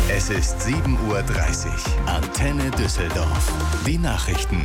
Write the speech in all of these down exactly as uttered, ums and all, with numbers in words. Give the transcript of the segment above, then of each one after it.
Es ist sieben Uhr dreißig. Antenne Düsseldorf. Die Nachrichten.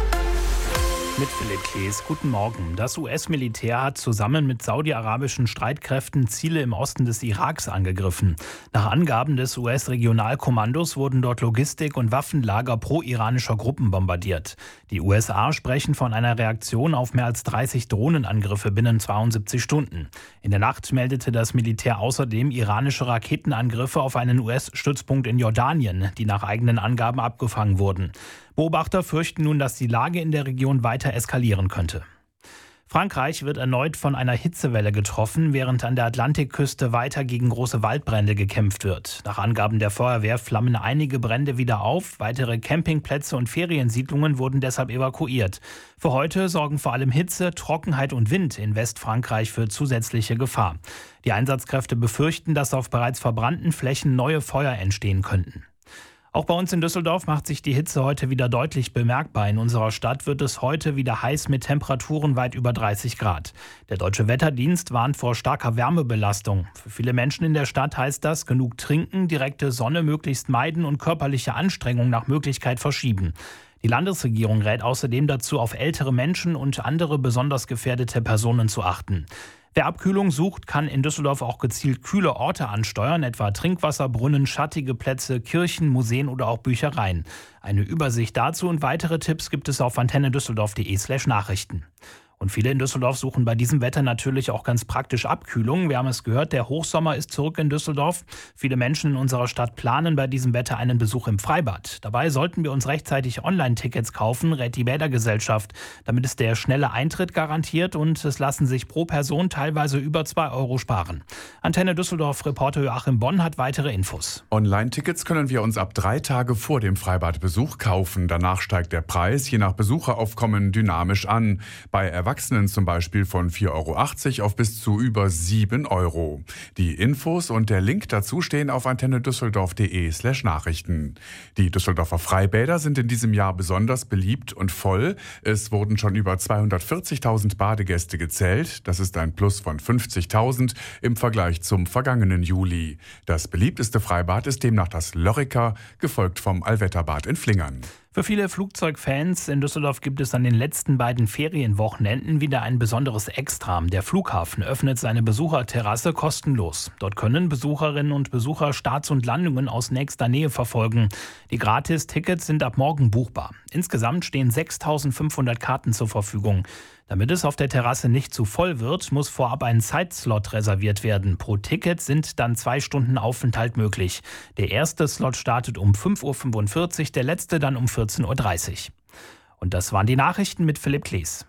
Mit Philipp Klees, guten Morgen. Das U S-Militär hat zusammen mit saudi-arabischen Streitkräften Ziele im Osten des Iraks angegriffen. Nach Angaben des U S-Regionalkommandos wurden dort Logistik- und Waffenlager pro-iranischer Gruppen bombardiert. Die U S A sprechen von einer Reaktion auf mehr als dreißig Drohnenangriffe binnen zweiundsiebzig Stunden. In der Nacht meldete das Militär außerdem iranische Raketenangriffe auf einen U S-Stützpunkt in Jordanien, die nach eigenen Angaben abgefangen wurden. Beobachter fürchten nun, dass die Lage in der Region weiter eskalieren könnte. Frankreich wird erneut von einer Hitzewelle getroffen, während an der Atlantikküste weiter gegen große Waldbrände gekämpft wird. Nach Angaben der Feuerwehr flammen einige Brände wieder auf. Weitere Campingplätze und Feriensiedlungen wurden deshalb evakuiert. Für heute sorgen vor allem Hitze, Trockenheit und Wind in Westfrankreich für zusätzliche Gefahr. Die Einsatzkräfte befürchten, dass auf bereits verbrannten Flächen neue Feuer entstehen könnten. Auch bei uns in Düsseldorf macht sich die Hitze heute wieder deutlich bemerkbar. In unserer Stadt wird es heute wieder heiß mit Temperaturen weit über dreißig Grad. Der Deutsche Wetterdienst warnt vor starker Wärmebelastung. Für viele Menschen in der Stadt heißt das, genug trinken, direkte Sonne möglichst meiden und körperliche Anstrengung nach Möglichkeit verschieben. Die Landesregierung rät außerdem dazu, auf ältere Menschen und andere besonders gefährdete Personen zu achten. Wer Abkühlung sucht, kann in Düsseldorf auch gezielt kühle Orte ansteuern, etwa Trinkwasserbrunnen, schattige Plätze, Kirchen, Museen oder auch Büchereien. Eine Übersicht dazu und weitere Tipps gibt es auf antennedüsseldorf.de slash Nachrichten. Und viele in Düsseldorf suchen bei diesem Wetter natürlich auch ganz praktisch Abkühlung. Wir haben es gehört, der Hochsommer ist zurück in Düsseldorf. Viele Menschen in unserer Stadt planen bei diesem Wetter einen Besuch im Freibad. Dabei sollten wir uns rechtzeitig Online-Tickets kaufen, rät die Bädergesellschaft. Damit ist der schnelle Eintritt garantiert und es lassen sich pro Person teilweise über zwei Euro sparen. Antenne Düsseldorf-Reporter Joachim Bonn hat weitere Infos. Online-Tickets können wir uns ab drei Tage vor dem Freibadbesuch kaufen. Danach steigt der Preis je nach Besucheraufkommen dynamisch an. Bei Erwachsenen zum Beispiel von vier Euro achtzig auf bis zu über sieben Euro. Die Infos und der Link dazu stehen auf antennedüsseldorf.de slash Nachrichten. Die Düsseldorfer Freibäder sind in diesem Jahr besonders beliebt und voll. Es wurden schon über zweihundertvierzigtausend Badegäste gezählt. Das ist ein Plus von fünfzigtausend im Vergleich zum vergangenen Juli. Das beliebteste Freibad ist demnach das Lörriker, gefolgt vom Allwetterbad in Flingern. Für viele Flugzeugfans in Düsseldorf gibt es an den letzten beiden Ferienwochenenden wieder ein besonderes Extra. Der Flughafen öffnet seine Besucherterrasse kostenlos. Dort können Besucherinnen und Besucher Starts und Landungen aus nächster Nähe verfolgen. Die Gratis-Tickets sind ab morgen buchbar. Insgesamt stehen sechstausendfünfhundert Karten zur Verfügung. Damit es auf der Terrasse nicht zu voll wird, muss vorab ein Zeitslot reserviert werden. Pro Ticket sind dann zwei Stunden Aufenthalt möglich. Der erste Slot startet um fünf Uhr fünfundvierzig, der letzte dann um vierzehn Uhr dreißig. Und das waren die Nachrichten mit Philipp Klees.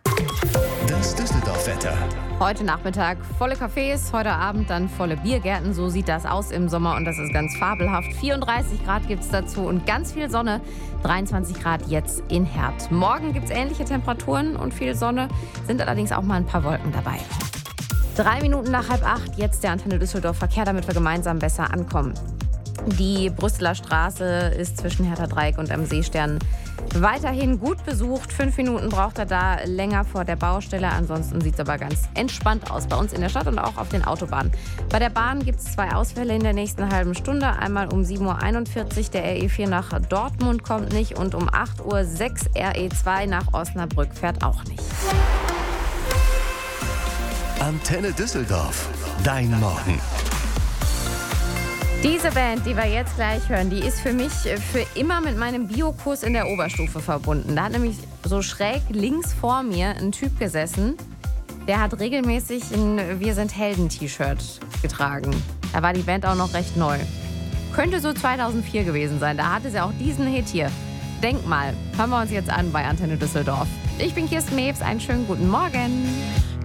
Das Düsseldorf-Wetter. Heute Nachmittag volle Cafés, heute Abend dann volle Biergärten. So sieht das aus im Sommer und das ist ganz fabelhaft. vierunddreißig Grad gibt es dazu und ganz viel Sonne. dreiundzwanzig Grad jetzt in Herth. Morgen gibt es ähnliche Temperaturen und viel Sonne, sind allerdings auch mal ein paar Wolken dabei. Drei Minuten nach halb acht, jetzt der Antenne Düsseldorf Verkehr, damit wir gemeinsam besser ankommen. Die Brüsseler Straße ist zwischen Hertha Dreieck und am Seestern weiterhin gut besucht. Fünf Minuten braucht er da länger vor der Baustelle. Ansonsten sieht es aber ganz entspannt aus bei uns in der Stadt und auch auf den Autobahnen. Bei der Bahn gibt es zwei Ausfälle in der nächsten halben Stunde. Einmal um sieben Uhr einundvierzig, der R E vier nach Dortmund kommt nicht. Und um acht Uhr sechs R E zwei nach Osnabrück fährt auch nicht. Antenne Düsseldorf. Dein Morgen. Diese Band, die wir jetzt gleich hören, die ist für mich für immer mit meinem Biokurs in der Oberstufe verbunden. Da hat nämlich so schräg links vor mir ein Typ gesessen, der hat regelmäßig ein Wir sind Helden-T-Shirt getragen. Da war die Band auch noch recht neu. Könnte so zweitausendvier gewesen sein. Da hatte sie auch diesen Hit hier. Denk mal, hören wir uns jetzt an bei Antenne Düsseldorf. Ich bin Kirsten Mewes, einen schönen guten Morgen.